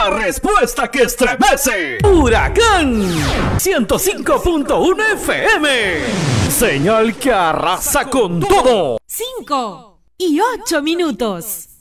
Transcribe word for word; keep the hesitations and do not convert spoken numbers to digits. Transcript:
La respuesta que estremece. Huracán ciento cinco punto uno F M. Señal que arrasa con todo. Cinco y ocho minutos.